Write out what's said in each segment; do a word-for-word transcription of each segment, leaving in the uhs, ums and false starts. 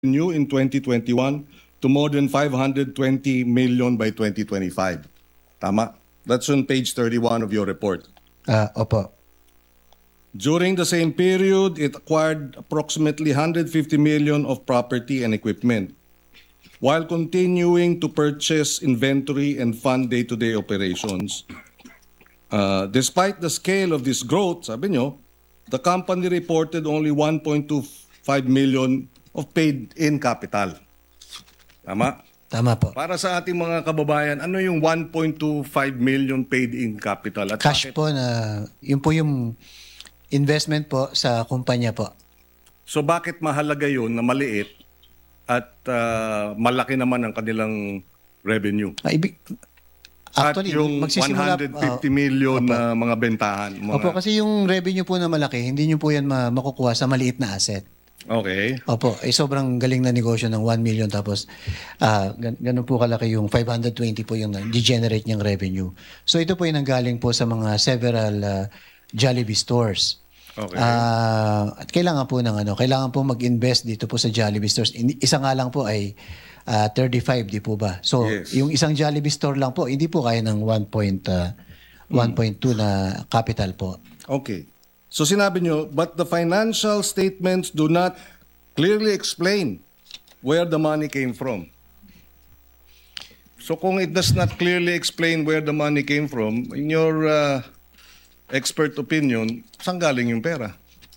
revenue in twenty twenty-one to more than five hundred twenty million by twenty twenty-five. Tama? That's on page thirty-one of your report. Ah, opo. During the same period, it acquired approximately one hundred fifty million of property and equipment, while continuing to purchase inventory and fund day-to-day operations. Uh, despite the scale of this growth, sabi nyo, the company reported only one point two five million of paid-in capital. Tama? Tama po. Para sa ating mga kababayan, ano yung one point two five million paid-in capital? At Cash bakit- po na, yun po yung investment po sa kumpanya po. So bakit mahalaga yun na maliit at ah, malaki naman ang kanilang revenue? Ah, ibig, actually, at yung one magsisimula- hundred fifty ah, million opo. na mga bentahan. Mga... Opo, kasi yung revenue po na malaki, hindi nyo po yan ma- makukuha sa maliit na asset. Okay. Opo, eh, sobrang galing na negosyo ng one million tapos ah gan- ganun po kalaki yung five hundred twenty po yung na-generate niyang revenue. So ito po yung nanggaling po sa mga several ah, Jollibee stores. Okay. Ah, at kailangan po ng ano, kailangan po mag-invest dito po sa Jollibee stores. Hindi- Isa nga lang po ay ah, thirty-five, di po ba? So Yes. yung isang Jollibee store lang po, hindi po kaya ng one point one point two na capital po. Okay. So sinabi nyo, but the financial statements do not clearly explain where the money came from. So kung it does not clearly explain where the money came from, in your uh, expert opinion, saan galing yung pera?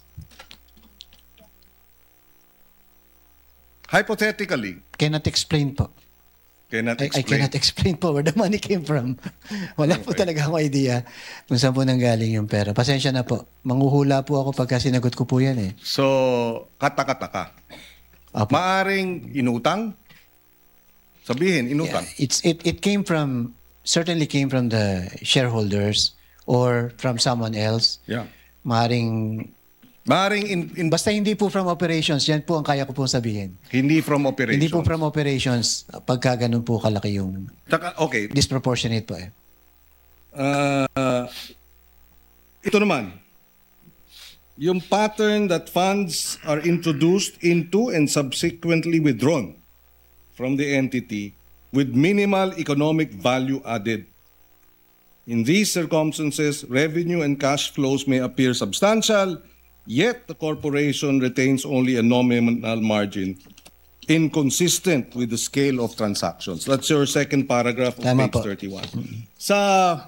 Hypothetically, Cannot explain po. cannot I, I explain. cannot explain po where the money came from. Wala po talaga akong idea kung saan po nanggaling yung pera. Pasensya na po. Manghuhula po ako pagka sinagot ko po yan eh. So, katakataka. Opo. Maaring inutang? Sabihin, inutang. Yeah, it's it it came from certainly came from the shareholders or from someone else. Yeah. Maring Maaring in, in, basta hindi po from operations, yan po ang kaya ko pong sabihin. hindi from operations. Hindi po from operations pagka ganun po kalaki yung Taka, okay. disproportionate po eh. Uh, ito naman. Yung pattern that funds are introduced into and subsequently withdrawn from the entity with minimal economic value added. In these circumstances, revenue and cash flows may appear substantial, yet the corporation retains only a nominal margin inconsistent with the scale of transactions. That's your second paragraph of Tama page po. thirty-one. Sa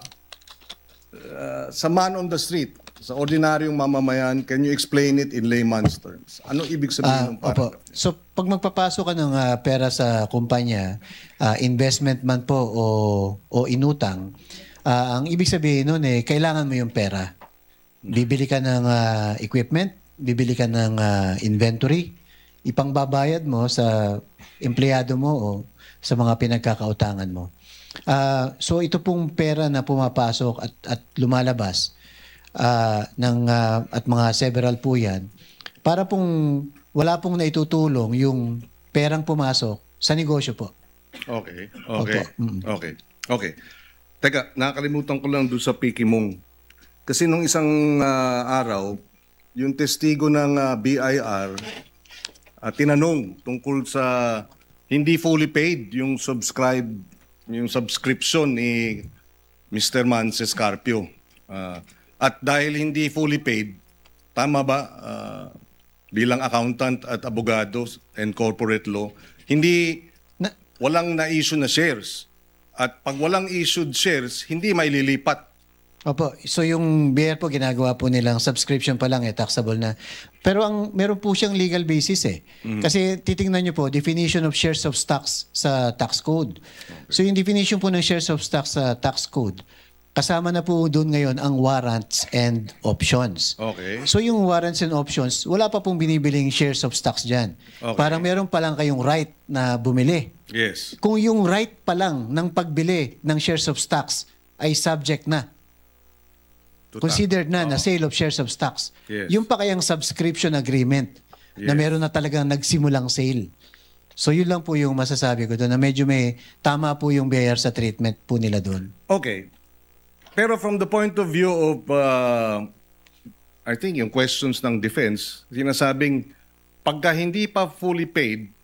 uh, sa man on the street, sa ordinaryong mamamayan, can you explain it in layman's terms? Ano ibig Ah, sabihin ng opo. paragraph? So pag magpapasok ka ng ah, pera sa kumpanya, ah, investment man po o o inutang, ah, ang ibig sabihin nun eh kailangan mo yung pera. Bibili ka ng ah, equipment, bibili ka ng ah, inventory, ipangbabayad mo sa empleyado mo o sa mga pinagkakautangan mo. Ah, so ito pong pera na pumapasok at at lumalabas ah, ng ah, at mga several po 'yan para pong wala pong naitutulong yung perang pumasok sa negosyo po. Okay. Okay. Opo. Mm. Okay. Okay. Teka, nakakalimutan ko lang doon sa Pikimong. Kasi nung isang ah, araw, yung testigo ng ah, B I R ah, tinanong tungkol sa hindi fully paid yung subscribe yung subscription ni Mister Mances Carpio. Ah, at dahil hindi fully paid, tama ba ah, bilang accountant at abogado and corporate law, hindi Na, walang na-issue na shares. At pag walang issued shares, hindi maililipat. Opo, so yung B R po ginagawa po nilang subscription pa lang eh, taxable na. Pero ang meron po siyang legal basis eh. Kasi titingnan niyo po, definition of shares of stocks sa tax code. So yung definition po ng shares of stocks sa tax code, kasama na po doon ngayon ang warrants and options. Okay. So yung warrants and options, wala pa pong binibiling shares of stocks dyan. Okay. Parang meron pa lang kayong right na bumili. Yes. Kung yung right pa lang ng pagbili ng shares of stocks ay subject na, Tuta. considered na na sale of shares of stocks. Yes. Yung pa kayang subscription agreement na Yes. meron na talagang nagsimulang sale. So yun lang po yung masasabi ko doon na medyo may tama po yung B I R sa treatment po nila doon. Okay. Pero from the point of view of, uh, I think yung questions ng defense, sinasabing pagka hindi pa fully paid,